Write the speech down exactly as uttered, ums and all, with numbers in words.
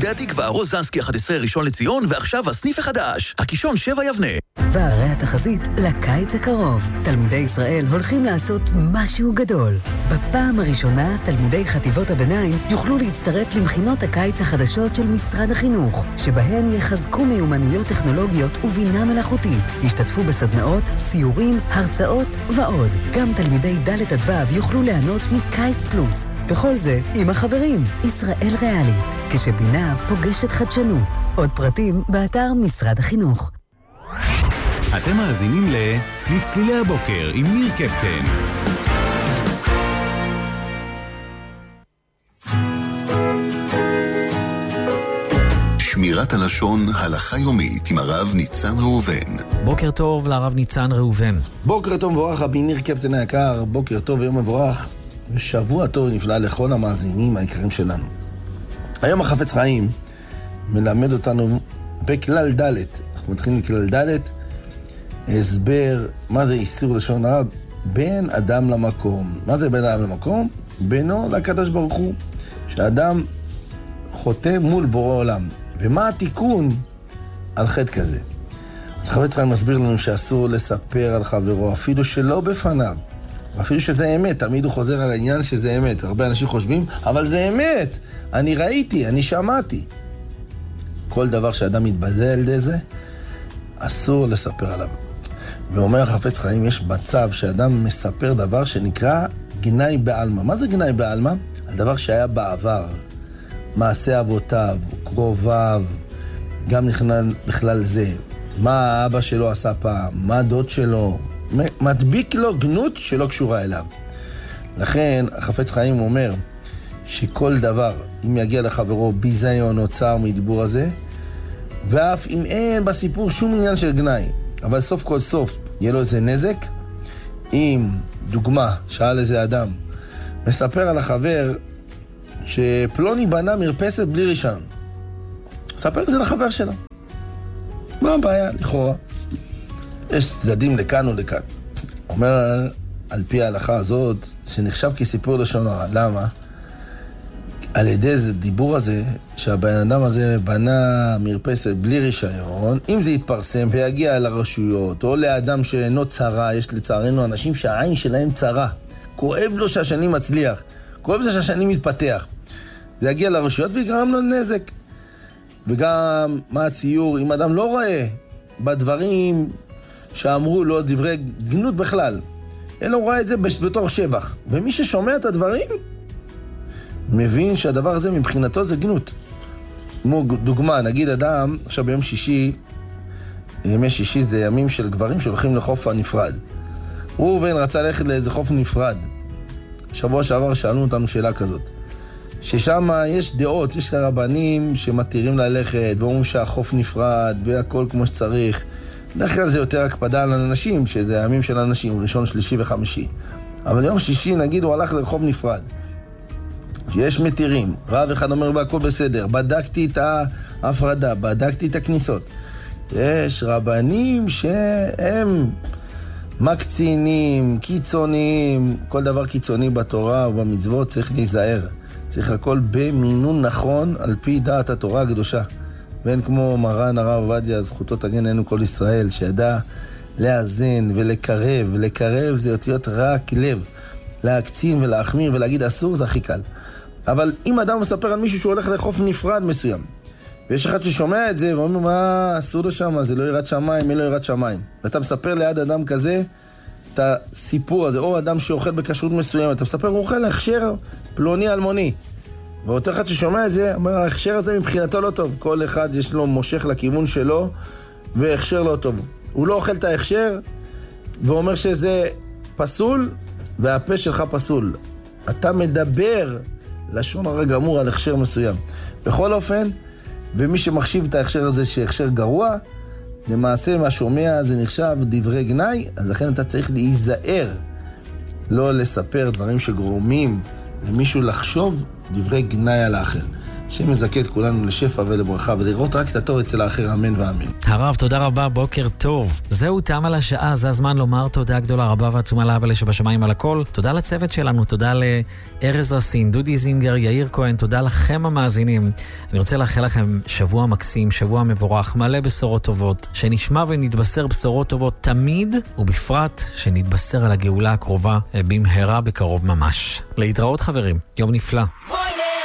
נווה התקווה, רוזנסקי אחת עשרה ראשון לציון, ועכשיו הסניף החדש, הקישון שבע יבנה. והרי התחזית לקיץ הקרוב. תלמידי ישראל הולכים לעשות משהו גדול. בפעם הראשונה, תלמידי חטיבות הביניים יוכלו להצטרף למכינות הקיץ החדשות של משרד החינוך, שבהן יחזקו מיומנויות טכנולוגיות ובינה מלאכותית. ישתתפו בסדנאות, סיורים, הרצאות ועוד. גם תלמידי ד' עד ו' יוכלו ליהנות מקיץ פלוס. וכל זה עם החברים. ישראל ריאלית, כשבינה פוגשת חדשנות. עוד פרטים באתר משרד החינוך. אתם מאזינים לצלילי הבוקר עם ניר קפטן. שמירת הלשון, הלכה יומית עם הרב ניצן ראובן. בוקר טוב לרב ניצן ראובן. בוקר טוב מבורך רבי ניר קפטן היקר, בוקר טוב ויום מבורך ושבוע טוב נפלא לכל המאזינים היקרים שלנו. היום החפץ חיים מלמד אותנו בכלל ד', אנחנו מתחילים מכלל ד', הסבר מה זה איסור לשון הרע, בין אדם למקום. מה זה בין אדם למקום? בינו לקדוש ברוך הוא, שאדם חוטא מול בורא עולם. ומה התיקון על חטא כזה? אז חפץ חיים מסביר לנו שאסור לספר על חברו, אפילו שלא בפניו, אפילו שזה אמת. תמיד הוא חוזר על העניין שזה אמת. הרבה אנשים חושבים, אבל זה אמת, אני ראיתי, אני שמעתי. כל דבר שאדם מתבזה על ידי זה, אסור לספר עליו. ואומר החפץ חיים, יש מצב שאדם מספר דבר שנקרא גנאי בעלמא. מה זה גנאי בעלמא? על דבר שהיה בעבר, מעשה אבותיו, קרוביו, גם נכנן בכלל זה, מה האבא שלו עשה פעם, מה הדוד שלו, מדביק לו גנות שלא קשורה אליו. לכן החפץ חיים אומר שכל דבר, אם יגיע לחברו ביזיון או צער מדיבור הזה, ואף אם אין בסיפור שום עניין של גנאי, אבל סוף כל סוף יהיה לו איזה נזק. אם דוגמה, שאל איזה אדם, מספר על החבר שפלוני בנה מרפסת בלי רישיון, מספר את זה לחבר שלו. מה הבעיה? לכאורה יש צדדים לכאן ולכאן. אומר על פי ההלכה הזאת שנחשב כסיפור לשון הרע. למה? על ידי זה דיבור הזה שהבן אדם הזה בנה מרפסת בלי רישיון, אם זה יתפרסם ויגיע לרשויות או לאדם שאינו צרה, יש לצערנו אנשים שהעין שלהם צרה, כואב לו שהשני מצליח, כואב לו שהשני מתפתח, זה יגיע לרשויות ויגרם לו נזק. וגם מה הציור, אם אדם לא רואה בדברים שאמרו לו דברי גנות בכלל, אלא הוא רואה את זה בתור שבח, ומי ששומע את הדברים מבין שהדבר הזה מבחינתו זה גנות. כמו דוגמה, נגיד אדם, עכשיו ביום שישי, ימי שישי זה ימים של גברים שהולכים לחוף הנפרד. הוא ובן רצה ללכת לאיזה חוף נפרד. שבוע שעבר שאלנו אותנו שאלה כזאת, ששם יש דעות, יש רבנים שמתירים ללכת ואומרים שהחוף נפרד והכל כמו שצריך. בדרך כלל זה יותר הקפדה על אנשים, שזה הימים של אנשים, ראשון, שלישי וחמישי. אבל יום שישי נגיד הוא הלך לרחוב נפרד, יש מתירים, רב אחד אומר והכל בסדר, בדקתי את ההפרדה, בדקתי את הכניסות. יש רבנים שהם מקצינים, קיצוניים, כל דבר קיצוני בתורה ובמצוות צריך להיזהר. צריך הכל במינון נכון על פי דעת התורה הקדושה. ואין כמו מרן הרב עובדיה, זכותו תגן עלינו כל ישראל, שידע לאזן ולקרב, ולקרב זה אותיות רק לב, להקצין ולהחמיר ולהגיד אסור זה הכי קל. אבל אם אדם מספר על מישהו שהוא הולך לחוף נפרד מסוים, ויש אחד ששומע את זה ואומר מה אסור לו שם, זה לא יראת שמיים, אין לו יראת שמיים, ואתה מספר ליד אדם כזה את הסיפור הזה, או אדם שאוכל בכשרות מסוימת, אתה מספר הוא אוכל הכשר פלוני אלמוני, ואותו אחד ששומע את זה אומר ההכשר הזה מבחינתו לא טוב, כל אחד יש לו מושך לכיוון שלו והכשר לא טוב, הוא לא אוכל את ההכשר ואומר שזה פסול והפה שלך פסול, אתה מדבר לשון הרע גמור על הכשר מסוים. בכל אופן, ומי שמחשיב את ההכשר הזה שהכשר גרוע, למעשה מה שומע זה נחשב דברי גנאי, אז לכן אתה צריך להיזהר לא לספר דברים שגורמים למישהו לחשוב דברי גנאי על האחר. שמזכה את כולנו לשפע ולברכה, ולראות רק את הטוב אצל האחר, אמן ואמן. הרב, תודה רבה, בוקר טוב. זהו תם על השעה, זה הזמן לומר תודה גדולה רבה ועצומה לאבא שבשמיים על הכל. תודה לצוות שלנו, תודה לארז רסין, דודי זינגר, יאיר כהן, תודה לכם המאזינים. אני רוצה לאחל לכם שבוע מקסים, שבוע מבורך, מלא בשורות טובות, שנשמע ונתבשר בשורות טובות תמיד, ובפרט שנתבשר על הגאולה הקרובה במהרה בקרוב ממש. להתראות חברים, יום נפלא.